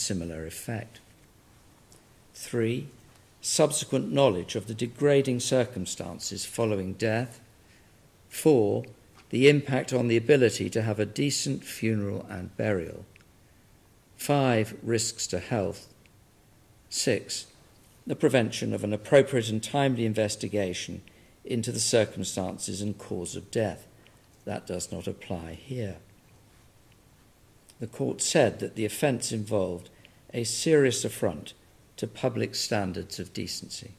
similar effect. 3. Subsequent knowledge of the degrading circumstances following death. 4. The impact on the ability to have a decent funeral and burial. 5. Risks to health. 6. The prevention of an appropriate and timely investigation into the circumstances and cause of death. That does not apply here. The court said that the offence involved a serious affront to public standards of decency.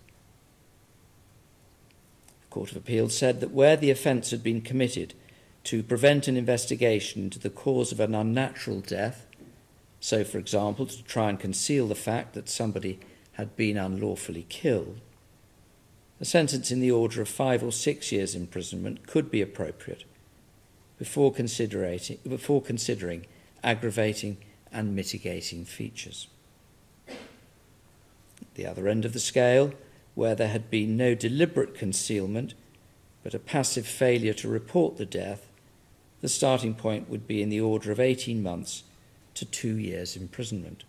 The Court of Appeal said that where the offence had been committed to prevent an investigation into the cause of an unnatural death, so, for example, to try and conceal the fact that somebody had been unlawfully killed, a sentence in the order of 5 or 6 years' imprisonment could be appropriate before considering aggravating and mitigating features. At the other end of the scale, where there had been no deliberate concealment but a passive failure to report the death, the starting point would be in the order of 18 months to 2 years' imprisonment.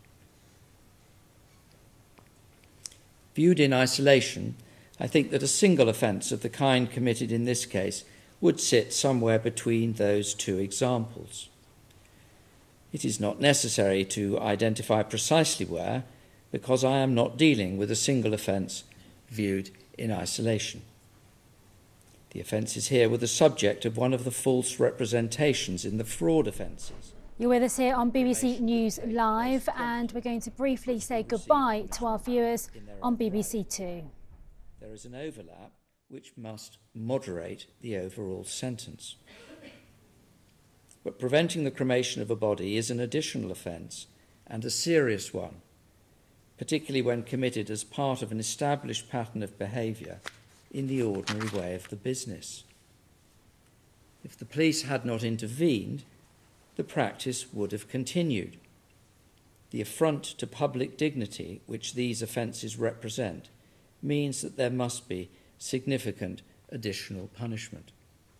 Viewed in isolation, I think that a single offence of the kind committed in this case would sit somewhere between those two examples. It is not necessary to identify precisely where, because I am not dealing with a single offence viewed in isolation. The offences here were the subject of one of the false representations in the fraud offences. You're with us here on BBC News Live, and we're going to briefly say goodbye to our viewers on BBC Two. There is an overlap which must moderate the overall sentence. But preventing the cremation of a body is an additional offence, and a serious one, particularly when committed as part of an established pattern of behaviour in the ordinary way of the business. If the police had not intervened, the practice would have continued. The affront to public dignity which these offences represent means that there must be significant additional punishment.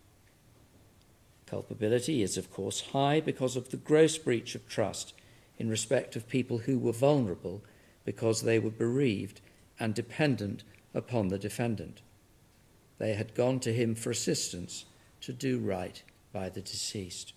Culpability is, of course, high because of the gross breach of trust in respect of people who were vulnerable because they were bereaved and dependent upon the defendant. They had gone to him for assistance to do right by the deceased.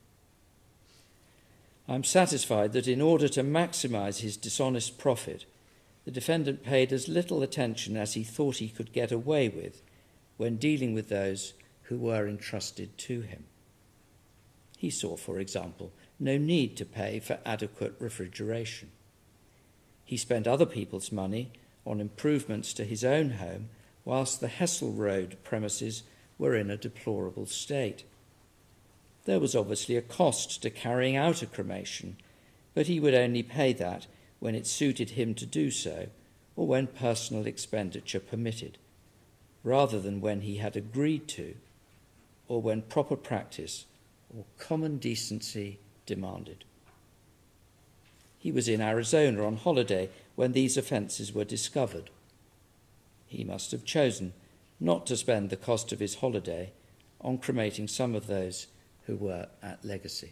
I am satisfied that in order to maximise his dishonest profit, the defendant paid as little attention as he thought he could get away with when dealing with those who were entrusted to him. He saw, for example, no need to pay for adequate refrigeration. He spent other people's money on improvements to his own home, whilst the Hessel Road premises were in a deplorable state. There was obviously a cost to carrying out a cremation, but he would only pay that when it suited him to do so, or when personal expenditure permitted, rather than when he had agreed to, or when proper practice or common decency demanded. He was in Arizona on holiday when these offences were discovered. He must have chosen not to spend the cost of his holiday on cremating some of those who were at legacy.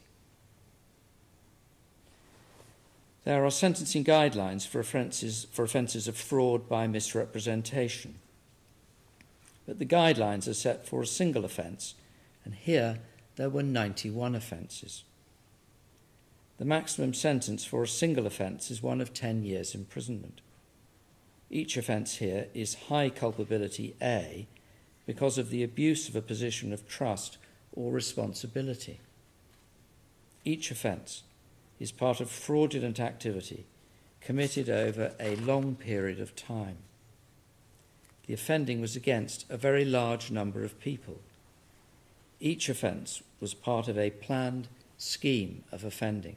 There are sentencing guidelines for offences of fraud by misrepresentation. But the guidelines are set for a single offence, and here there were 91 offences. The maximum sentence for a single offence is one of 10 years' imprisonment. Each offence here is high culpability A because of the abuse of a position of trust or responsibility. Each offence is part of fraudulent activity committed over a long period of time. The offending was against a very large number of people. Each offence was part of a planned scheme of offending.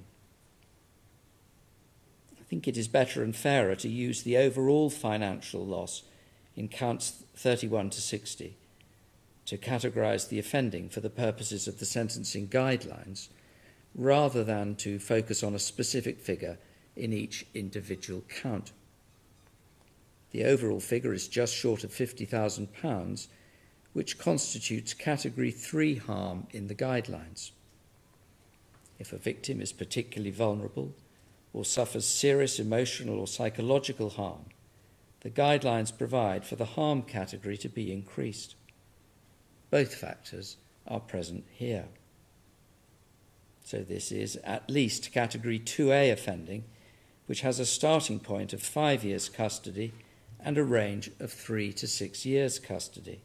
I think it is better and fairer to use the overall financial loss in counts 31 to 60 to categorise the offending for the purposes of the sentencing guidelines, rather than to focus on a specific figure in each individual count. The overall figure is just short of £50,000, which constitutes Category 3 harm in the guidelines. If a victim is particularly vulnerable, or suffers serious emotional or psychological harm, the guidelines provide for the harm category to be increased. Both factors are present here. So this is at least Category 2A offending, which has a starting point of 5 years custody and a range of 3 to 6 years custody.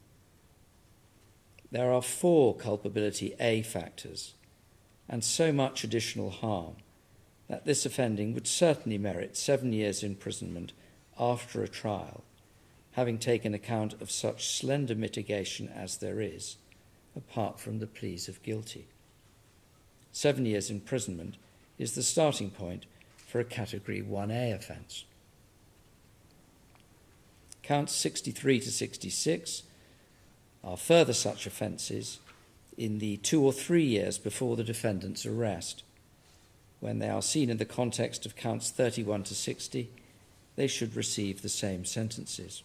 There are 4 culpability A factors, and so much additional harm that this offending would certainly merit 7 years imprisonment after a trial, having taken account of such slender mitigation as there is, apart from the pleas of guilty. 7 years imprisonment is the starting point for a Category 1A offence. Counts 63 to 66 are further such offences in the 2 or 3 years before the defendant's arrest. When they are seen in the context of counts 31 to 60, they should receive the same sentences.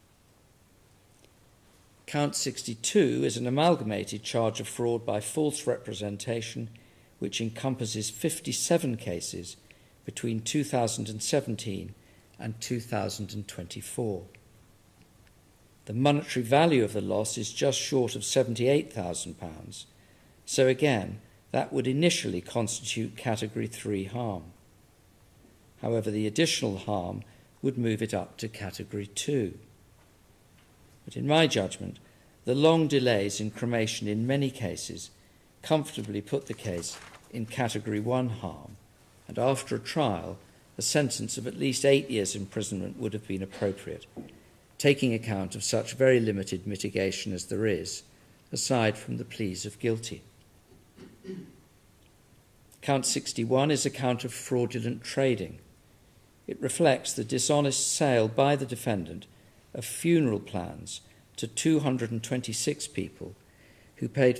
Count 62 is an amalgamated charge of fraud by false representation, which encompasses 57 cases between 2017 and 2024. The monetary value of the loss is just short of £78,000, so again, that would initially constitute Category 3 harm. However, the additional harm would move it up to Category 2. But in my judgment, the long delays in cremation in many cases comfortably put the case in Category 1 harm, and after a trial, a sentence of at least 8 years imprisonment would have been appropriate, taking account of such very limited mitigation as there is, aside from the pleas of guilty. Count 61 is a count of fraudulent trading. It reflects the dishonest sale by the defendant of funeral plans to 226 people who paid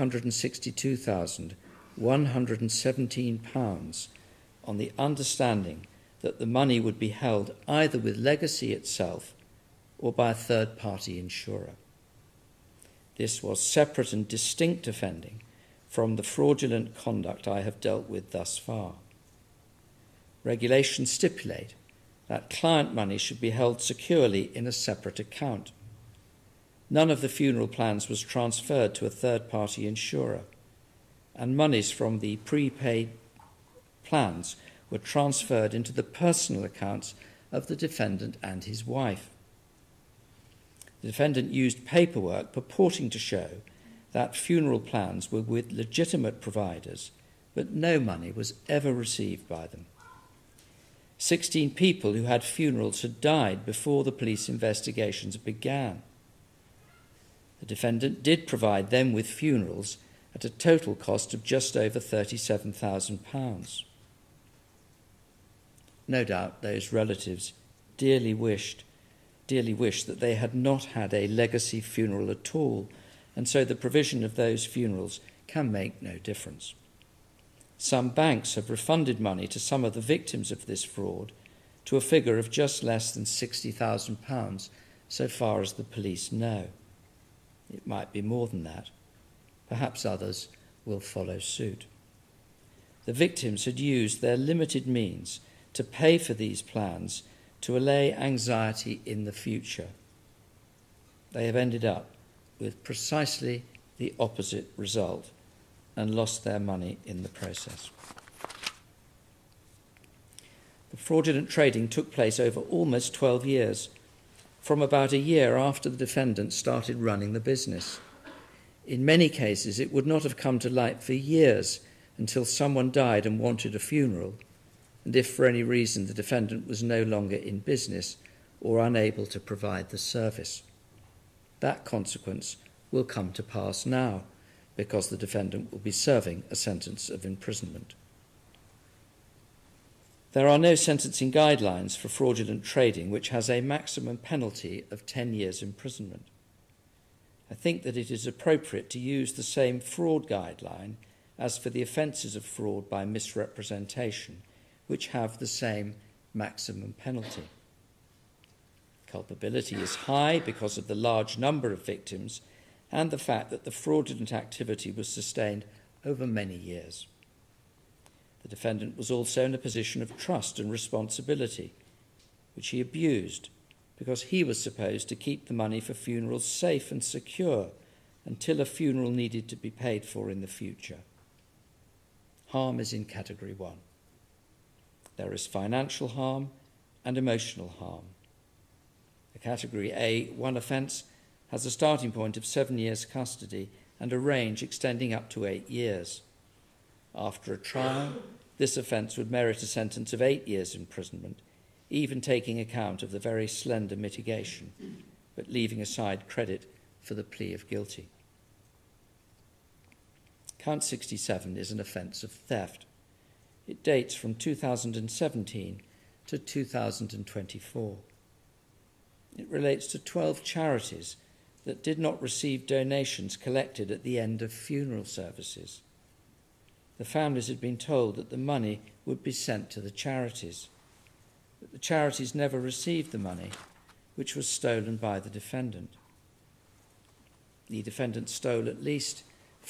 £562,117 on the understanding that the money would be held either with Legacy itself or by a third-party insurer. This was separate and distinct offending from the fraudulent conduct I have dealt with thus far. Regulations stipulate that client money should be held securely in a separate account. None of the funeral plans was transferred to a third-party insurer, and monies from the prepaid plans were transferred into the personal accounts of the defendant and his wife. The defendant used paperwork purporting to show that funeral plans were with legitimate providers, but no money was ever received by them. 16 people who had funerals had died before the police investigations began. The defendant did provide them with funerals at a total cost of just over £37,000. No doubt those relatives dearly wished that they had not had a Legacy funeral at all, and so the provision of those funerals can make no difference. Some banks have refunded money to some of the victims of this fraud to a figure of just less than £60,000 so far as the police know. It might be more than that. Perhaps others will follow suit. The victims had used their limited means to pay for these plans to allay anxiety in the future. They have ended up with precisely the opposite result and lost their money in the process. The fraudulent trading took place over almost 12 years, from about a year after the defendant started running the business. In many cases, it would not have come to light for years until someone died and wanted a funeral, and if for any reason the defendant was no longer in business or unable to provide the service. That consequence will come to pass now, because the defendant will be serving a sentence of imprisonment. There are no sentencing guidelines for fraudulent trading which has a maximum penalty of 10 years imprisonment. I think that it is appropriate to use the same fraud guideline as for the offences of fraud by misrepresentation, which have the same maximum penalty. Culpability is high because of the large number of victims and the fact that the fraudulent activity was sustained over many years. The defendant was also in a position of trust and responsibility, which he abused because he was supposed to keep the money for funerals safe and secure until a funeral needed to be paid for in the future. Harm is in category 1. There is financial harm and emotional harm. The category A1 offence has a starting point of 7 years custody and a range extending up to 8 years. After a trial, this offence would merit a sentence of 8 years imprisonment, even taking account of the very slender mitigation, but leaving aside credit for the plea of guilty. Count 67 is an offence of theft. It dates from 2017 to 2024. It relates to 12 charities that did not receive donations collected at the end of funeral services. The families had been told that the money would be sent to the charities, but the charities never received the money, which was stolen by the defendant. The defendant stole at least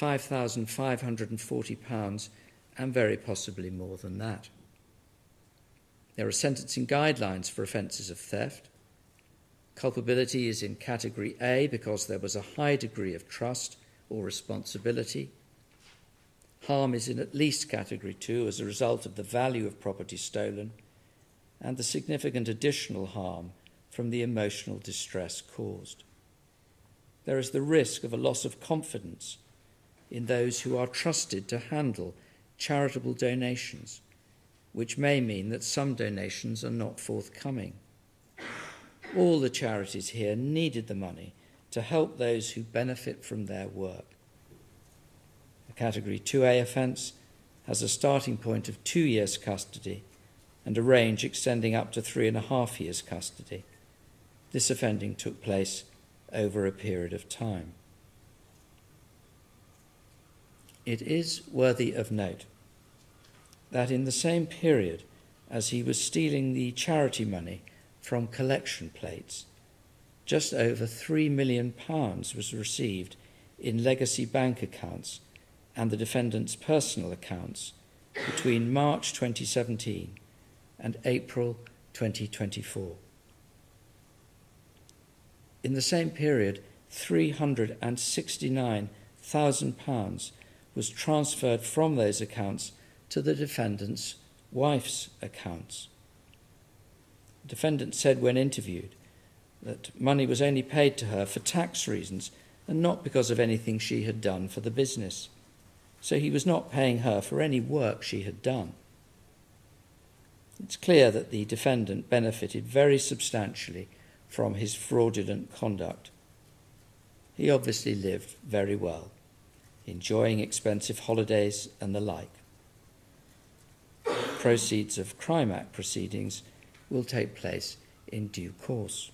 £5,540 and very possibly more than that. There are sentencing guidelines for offences of theft. Culpability is in category A because there was a high degree of trust or responsibility. Harm is in at least category 2 as a result of the value of property stolen and the significant additional harm from the emotional distress caused. There is the risk of a loss of confidence in those who are trusted to handle charitable donations, which may mean that some donations are not forthcoming. All the charities here needed the money to help those who benefit from their work. A Category 2A offence has a starting point of 2 years custody and a range extending up to 3.5 years custody. This offending took place over a period of time. It is worthy of note that in the same period as he was stealing the charity money from collection plates, just over £3 million was received in legacy bank accounts and the defendant's personal accounts between March 2017 and April 2024. In the same period, £369,000 was transferred from those accounts to the defendant's wife's accounts. The defendant said when interviewed that money was only paid to her for tax reasons and not because of anything she had done for the business. So he was not paying her for any work she had done. It's clear that the defendant benefited very substantially from his fraudulent conduct. He obviously lived very well, enjoying expensive holidays and the like. Proceeds of Crime Act proceedings will take place in due course.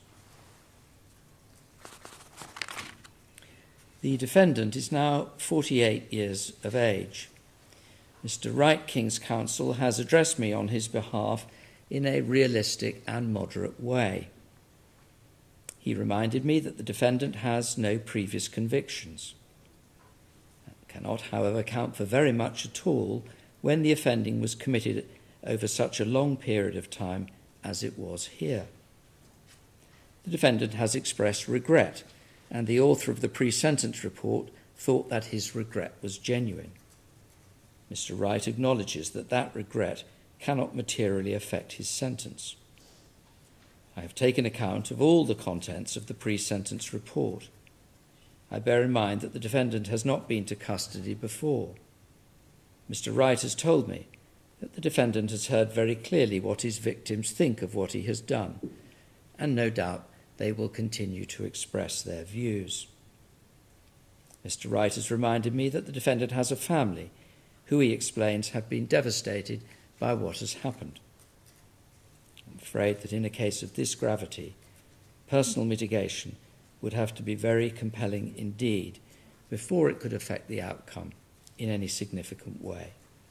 The defendant is now 48 years of age. Mr. Wright King's Counsel has addressed me on his behalf in a realistic and moderate way. He reminded me that the defendant has no previous convictions. That cannot, however, count for very much at all when the offending was committed over such a long period of time as it was here. The defendant has expressed regret, and the author of the pre-sentence report thought that his regret was genuine. Mr. Wright acknowledges that that regret cannot materially affect his sentence. I have taken account of all the contents of the pre-sentence report. I bear in mind that the defendant has not been to custody before. Mr. Wright has told me that the defendant has heard very clearly what his victims think of what he has done, and no doubt they will continue to express their views. Mr. Wright has reminded me that the defendant has a family who, he explains, have been devastated by what has happened. I'm afraid that in a case of this gravity, personal mitigation would have to be very compelling indeed before it could affect the outcome in any significant way.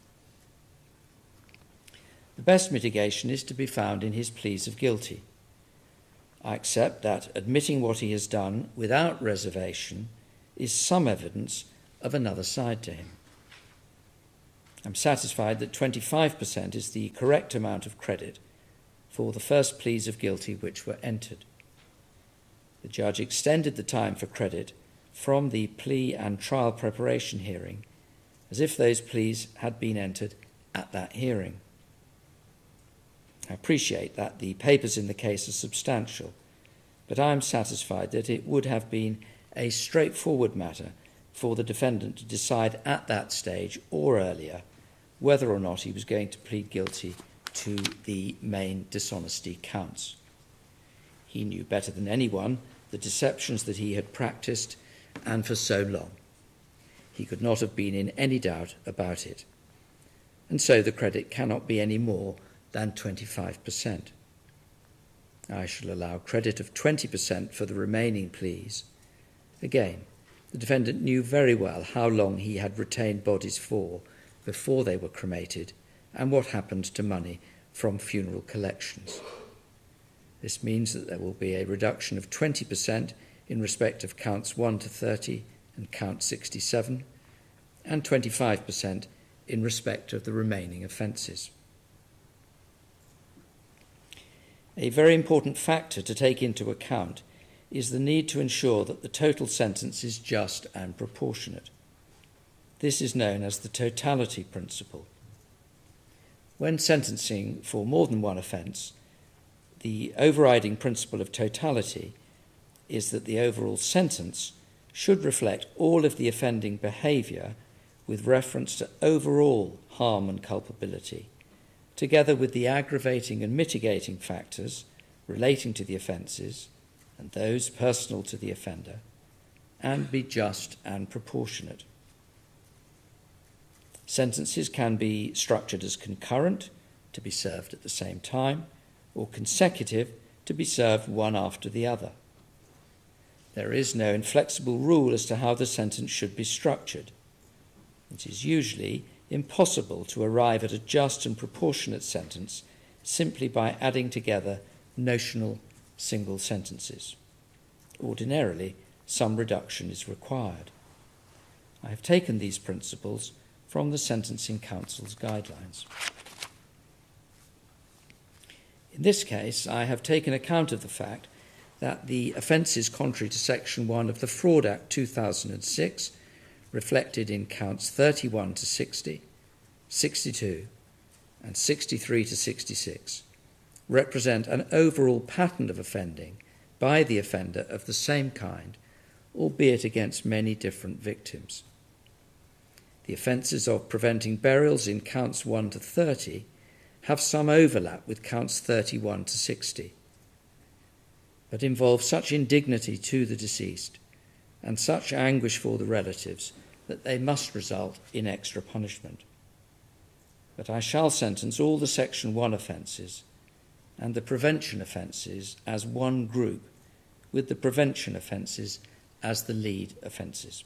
The best mitigation is to be found in his pleas of guilty. I accept that admitting what he has done without reservation is some evidence of another side to him. I'm satisfied that 25% is the correct amount of credit for the first pleas of guilty which were entered. The judge extended the time for credit from the plea and trial preparation hearing as if those pleas had been entered at that hearing. I appreciate that the papers in the case are substantial, but I am satisfied that it would have been a straightforward matter for the defendant to decide at that stage or earlier whether or not he was going to plead guilty to the main dishonesty counts. He knew better than anyone the deceptions that he had practiced, and for so long. He could not have been in any doubt about it. And so the credit cannot be any more than 25%. I shall allow credit of 20% for the remaining pleas. Again, the defendant knew very well how long he had retained bodies for before they were cremated and what happened to money from funeral collections. This means that there will be a reduction of 20% in respect of counts 1 to 30 and count 67, and 25% in respect of the remaining offences. A very important factor to take into account is the need to ensure that the total sentence is just and proportionate. This is known as the totality principle. When sentencing for more than one offence, the overriding principle of totality is that the overall sentence should reflect all of the offending behaviour with reference to overall harm and culpability, together with the aggravating and mitigating factors relating to the offences and those personal to the offender, and be just and proportionate. Sentences can be structured as concurrent, to be served at the same time, or consecutive, to be served one after the other. There is no inflexible rule as to how the sentence should be structured. It is usually impossible to arrive at a just and proportionate sentence simply by adding together notional single sentences. Ordinarily, some reduction is required. I have taken these principles from the Sentencing Council's guidelines. In this case, I have taken account of the fact that the offences contrary to Section 1 of the Fraud Act 2006, reflected in counts 31 to 60, 62, and 63 to 66, represent an overall pattern of offending by the offender of the same kind, albeit against many different victims. The offences of preventing burials in counts 1 to 30 have some overlap with counts 31 to 60, but involve such indignity to the deceased and such anguish for the relatives that they must result in extra punishment. But I shall sentence all the Section 1 offences and the prevention offences as one group, with the prevention offences as the lead offences.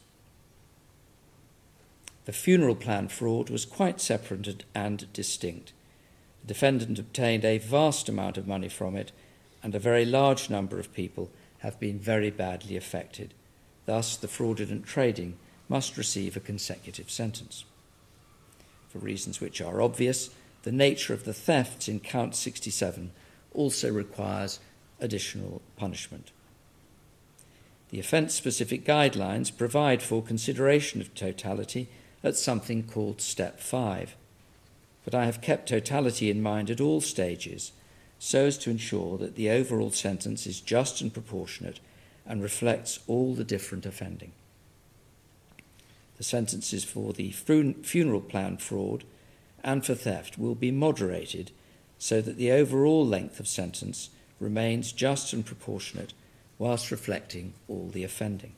The funeral plan fraud was quite separate and distinct. The defendant obtained a vast amount of money from it, and a very large number of people have been very badly affected. Thus, the fraudulent trading must receive a consecutive sentence. For reasons which are obvious, the nature of the thefts in count 67 also requires additional punishment. The offence-specific guidelines provide for consideration of totality at something called Step 5, but I have kept totality in mind at all stages so as to ensure that the overall sentence is just and proportionate and reflects all the different offending. The sentences for the funeral plan fraud and for theft will be moderated so that the overall length of sentence remains just and proportionate whilst reflecting all the offending.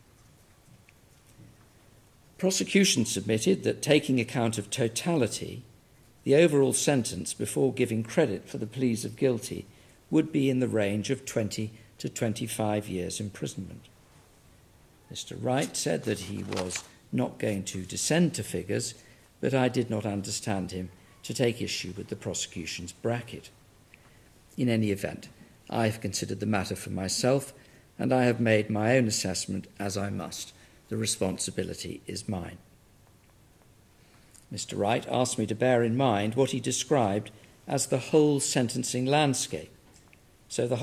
Prosecution submitted that, taking account of totality, the overall sentence before giving credit for the pleas of guilty would be in the range of 20 to 25 years imprisonment. Mr. Wright said that he was not going to descend to figures, but I did not understand him to take issue with the prosecution's bracket. In any event, I have considered the matter for myself, and I have made my own assessment as I must. The responsibility is mine. Mr. Wright asked me to bear in mind what he described as the whole sentencing landscape. So the